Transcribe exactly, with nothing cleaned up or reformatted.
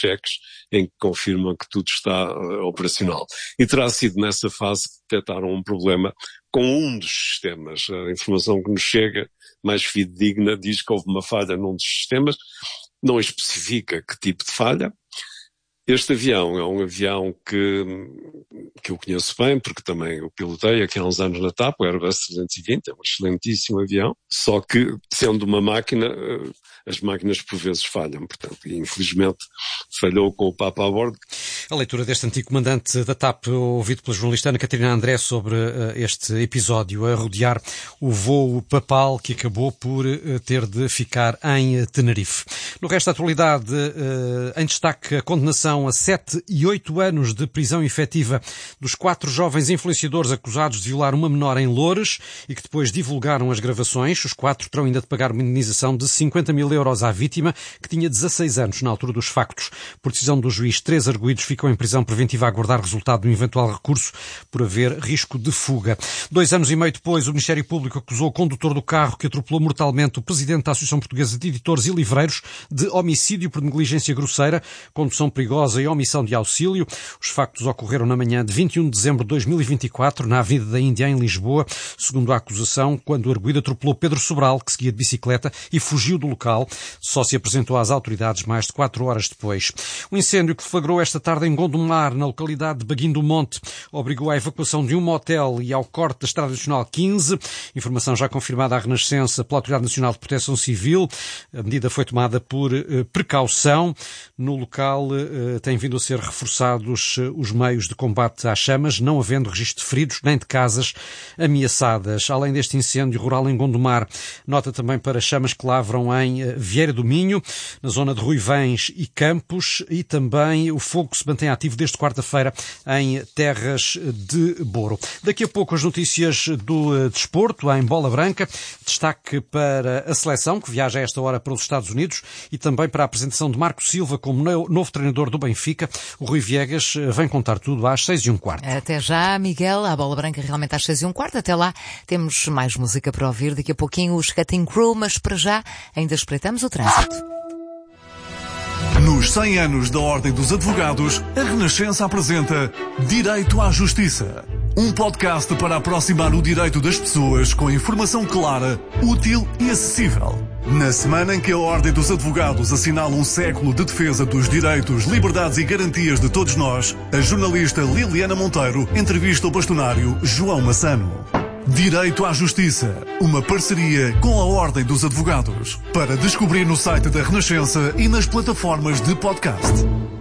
cheques em que confirmam que tudo está uh, operacional. E terá sido nessa fase que detectaram um problema com um dos sistemas. A informação que nos chega, mais fidedigna, diz que houve uma falha num dos sistemas, não especifica que tipo de falha. Este avião é um avião que, que eu conheço bem, porque também o pilotei aqui há uns anos na TAP, o Airbus trezentos e vinte, é um excelentíssimo avião, só que, sendo uma máquina, as máquinas por vezes falham, portanto, e infelizmente falhou com o Papa a bordo. A leitura deste antigo comandante da TAP, ouvido pela jornalista Ana Catarina André sobre uh, este episódio a rodear o voo papal que acabou por uh, ter de ficar em uh, Tenerife. No resto da atualidade, uh, em destaque a condenação a sete e oito anos de prisão efetiva dos quatro jovens influenciadores acusados de violar uma menor em Loures e que depois divulgaram as gravações. Os quatro terão ainda de pagar uma indenização de cinquenta mil euros à vítima, que tinha dezasseis anos na altura dos factos. Por decisão do juiz, três arguidos ficam em prisão preventiva a aguardar resultado do eventual recurso por haver risco de fuga. Dois anos e meio depois, o Ministério Público acusou o condutor do carro que atropelou mortalmente o presidente da Associação Portuguesa de Editores e Livreiros de homicídio por negligência grosseira, condução perigosa e omissão de auxílio. Os factos ocorreram na manhã de vinte e um de dezembro de dois mil e vinte e quatro, na Avenida da Índia, em Lisboa, segundo a acusação, quando o arguido atropelou Pedro Sobral, que seguia de bicicleta, e fugiu do local. Só se apresentou às autoridades mais de quatro horas depois. O incêndio que deflagrou esta tarde em Gondomar, na localidade de Baguim do Monte, obrigou à evacuação de um motel e ao corte da Estrada Nacional quinze. Informação já confirmada à Renascença pela Autoridade Nacional de Proteção Civil. A medida foi tomada por eh, precaução. No local eh, têm vindo a ser reforçados eh, os meios de combate às chamas, não havendo registro de feridos nem de casas ameaçadas. Além deste incêndio rural em Gondomar, nota também para chamas que lavram em eh, Vieira do Minho, na zona de Ruivães e Campos, e também o fogo que se mantém ativo desde quarta-feira em terras de Boro. Daqui a pouco as notícias do desporto em bola branca. Destaque para a seleção, que viaja a esta hora para os Estados Unidos, e também para a apresentação de Marco Silva como novo treinador do Benfica. O Rui Viegas vem contar tudo às seis e um quarto. Até já, Miguel. A bola branca realmente às seis e um quarto. Até lá temos mais música para ouvir. Daqui a pouquinho os Cutting Crew, mas para já ainda espreitamos o trânsito. Nos cem anos da Ordem dos Advogados, a Renascença apresenta Direito à Justiça. Um podcast para aproximar o direito das pessoas com informação clara, útil e acessível. Na semana em que a Ordem dos Advogados assinala um século de defesa dos direitos, liberdades e garantias de todos nós, a jornalista Liliana Monteiro entrevista o bastonário João Massano. Direito à Justiça, uma parceria com a Ordem dos Advogados. Para descobrir no site da Renascença e nas plataformas de podcast.